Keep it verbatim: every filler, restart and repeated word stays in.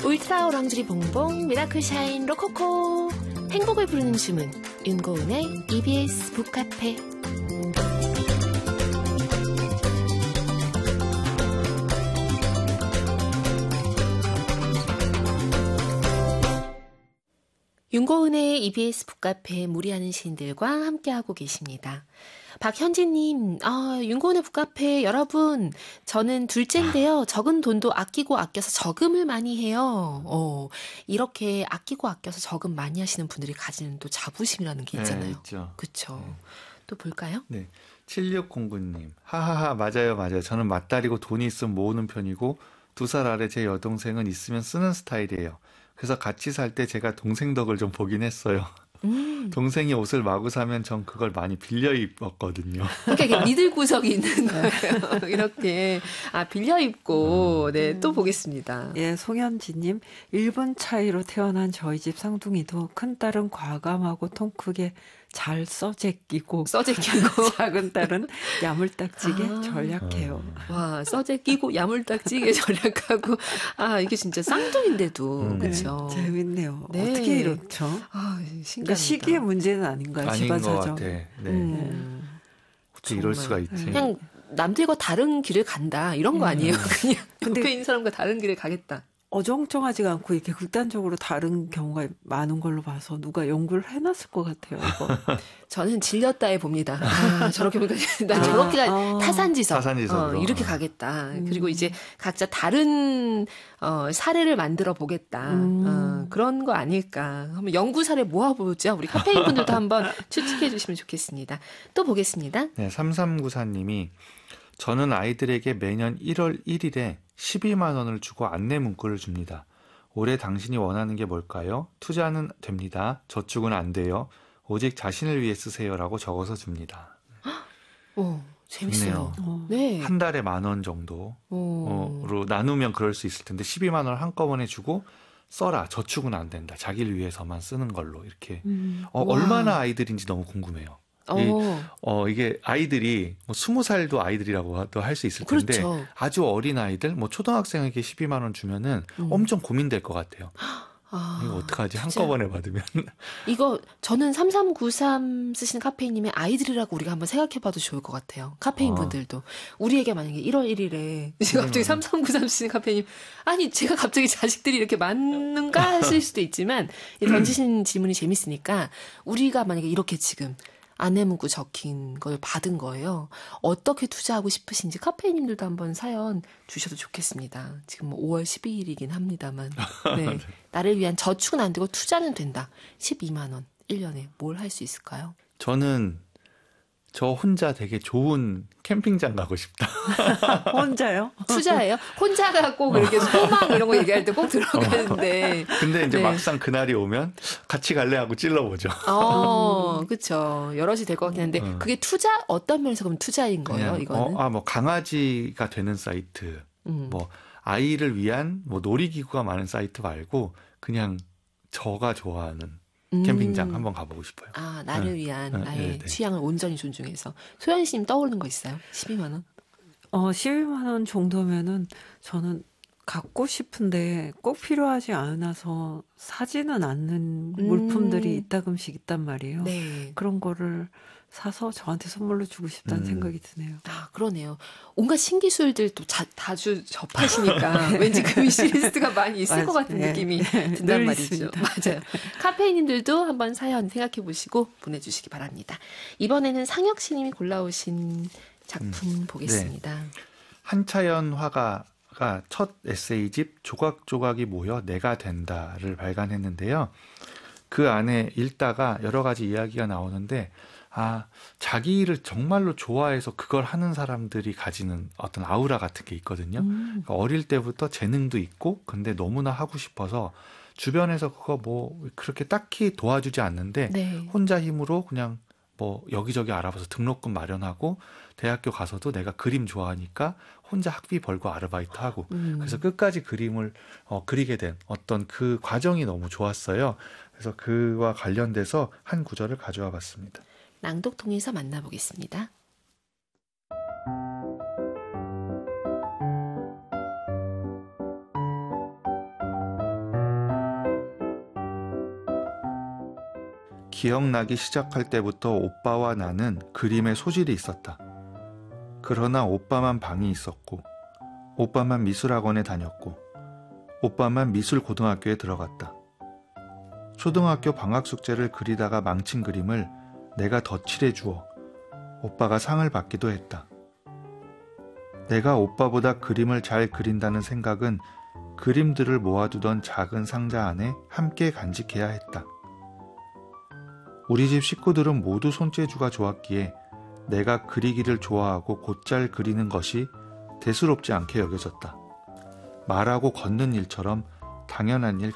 울트라 오랑주리 봉봉 미라클 샤인 로코코 행복을 부르는 주문 윤고은의 이비에스 북카페. 윤고은의 이비에스 북카페 무리하는 시인들과 함께하고 계십니다. 박현진님, 아, 윤고은의 북카페 여러분, 저는 둘째인데요. 적은 돈도 아끼고 아껴서 저금을 많이 해요. 어, 이렇게 아끼고 아껴서 저금 많이 하시는 분들이 가지는 또 자부심이라는 게 있잖아요. 네, 있죠. 그렇죠. 네. 또 볼까요? 네, 칠육공구님, 하하하, 맞아요, 맞아요. 저는 맞다리고 돈이 있으면 모으는 편이고 두 살 아래 제 여동생은 있으면 쓰는 스타일이에요. 그래서 같이 살 때 제가 동생 덕을 좀 보긴 했어요. 음. 동생이 옷을 마구 사면 전 그걸 많이 빌려 입었거든요. 그러니까 이게 믿을 구석이 있는 거예요. 이렇게 아 빌려 입고 음. 네, 또 보겠습니다. 예, 송현지님, 일 분 차이로 태어난 저희 집 쌍둥이도 큰 딸은 과감하고 통 크게 잘 써제끼고 써제끼고 작은 딸은 야물딱지게 아. 전략해요. 와, 써제끼고 야물딱지게 전략하고 아 이게 진짜 쌍둥인데도 음. 그렇죠. 네, 재밌네요. 네. 어떻게 이렇죠? 아, 신기합니다. 그러니까 시기의 문제는 아닌가요? 아닌 집안 것 사정. 같아. 네. 음. 어떻게 이럴 수가 있지? 그냥 남들과 다른 길을 간다 이런 거 아니에요? 음. 그냥 근데 옆에 있는 사람과 다른 길을 가겠다. 어정쩡하지가 않고 이렇게 극단적으로 다른 경우가 많은 걸로 봐서 누가 연구를 해놨을 것 같아요. 이거. 저는 질렸다에 봅니다. 아, 저렇게 보니까 난 저렇게 아, 타산지석, 타산지석으로. 어, 이렇게 가겠다. 음. 그리고 이제 각자 다른 어, 사례를 만들어 보겠다. 음. 어, 그런 거 아닐까. 한번 연구 사례 모아보죠. 우리 카페인 분들도 한번 추측해 주시면 좋겠습니다. 또 보겠습니다. 네, 삼삼구사님이 저는 아이들에게 매년 일월 일일에 십이만 원을 주고 안내 문구를 줍니다. 올해 당신이 원하는 게 뭘까요? 투자는 됩니다. 저축은 안 돼요. 오직 자신을 위해 쓰세요라고 적어서 줍니다. 오, 재밌어요. 오. 네. 한 달에 만 원 정도로 나누면 그럴 수 있을 텐데 십이만 원을 한꺼번에 주고 써라. 저축은 안 된다. 자기를 위해서만 쓰는 걸로 이렇게. 음. 어, 얼마나 아이들인지 너무 궁금해요. 이, 어, 이게 아이들이 뭐 스무 살도 아이들이라고도 할 수 있을 텐데 그렇죠. 아주 어린 아이들, 뭐 초등학생에게 십이만 원 주면은 음. 엄청 고민될 것 같아요. 아, 이거 어떡하지? 진짜? 한꺼번에 받으면. 이거 저는 삼삼구삼 쓰시는 카페인님의 아이들이라고 우리가 한번 생각해봐도 좋을 것 같아요. 카페인 아. 분들도. 우리에게 만약에 일월 일일에 제가 갑자기 삼삼구삼 쓰시는 카페인님 아니 제가 갑자기 자식들이 이렇게 많은가 하실 수도 있지만 던지신 질문이 재밌으니까 우리가 만약에 이렇게 지금 안내 문구 적힌 걸 받은 거예요. 어떻게 투자하고 싶으신지 카페인님들도 한번 사연 주셔도 좋겠습니다. 지금 뭐 오월 십이일이긴 합니다만. 네. 나를 위한 저축은 안 되고 투자는 된다. 십이만 원 일 년에 뭘 할 수 있을까요? 저는 저 혼자 되게 좋은 캠핑장 가고 싶다. 혼자요? 투자예요? 혼자가 꼭 이렇게 소망 이런 거 얘기할 때 꼭 들어가는데. 근데 이제 네. 막상 그날이 오면 같이 갈래 하고 찔러보죠. 어, 그렇죠. 여럿이 될 것 같긴 한데 어. 그게 투자 어떤 면에서 보면 투자인 거예요? 이거는? 어, 아, 뭐 강아지가 되는 사이트, 음. 뭐 아이를 위한 뭐 놀이기구가 많은 사이트 말고 그냥 저가 좋아하는 캠핑장 음. 한번 가보고 싶어요. 아, 나를 네. 위한 나의 네, 네. 취향을 온전히 존중해서. 소연 씨님 떠오르는 거 있어요? 십이만 원? 어, 십이만 원 정도면은 저는 갖고 싶은데 꼭 필요하지 않아서 사지는 않는 음. 물품들이 이따금씩 있단 말이에요. 네. 그런 거를 사서 저한테 선물로 주고 싶다는 음. 생각이 드네요. 아, 그러네요. 온갖 신기술들도 자, 자주 접하시니까 왠지 그 위시리스트가 많이 있을 맞아, 것 같은 네. 느낌이 네. 든단 말이죠. 있습니다. 맞아요. 카페인님들도 한번 사연 생각해 보시고 보내주시기 바랍니다. 이번에는 상혁 씨님이 골라오신 작품 음. 보겠습니다. 네. 한차연 화가가 첫 에세이집 조각조각이 모여 내가 된다를 발간했는데요. 그 안에 읽다가 여러 가지 이야기가 나오는데 아, 자기 일을 정말로 좋아해서 그걸 하는 사람들이 가지는 어떤 아우라 같은 게 있거든요. 음. 그러니까 어릴 때부터 재능도 있고 근데 너무나 하고 싶어서 주변에서 그거 뭐 그렇게 딱히 도와주지 않는데 네. 혼자 힘으로 그냥 뭐 여기저기 알아봐서 등록금 마련하고 대학교 가서도 내가 그림 좋아하니까 혼자 학비 벌고 아르바이트하고 음. 그래서 끝까지 그림을 어, 그리게 된 어떤 그 과정이 너무 좋았어요. 그래서 그와 관련돼서 한 구절을 가져와 봤습니다. 낭독통에서 만나보겠습니다. 기억나기 시작할 때부터 오빠와 나는 그림에 소질이 있었다. 그러나 오빠만 방이 있었고, 오빠만 미술학원에 다녔고, 오빠만 미술고등학교에 들어갔다. 초등학교 방학 숙제를 그리다가 망친 그림을 내가 덧칠해 주어 오빠가 상을 받기도 했다. 내가 오빠보다 그림을 잘 그린다는 생각은 그림들을 모아두던 작은 상자 안에 함께 간직해야 했다. 우리 집 식구들은 모두 손재주가 좋았기에 내가 그리기를 좋아하고 곧잘 그리는 것이 대수롭지 않게 여겨졌다. 말하고 걷는 일처럼 당연한 일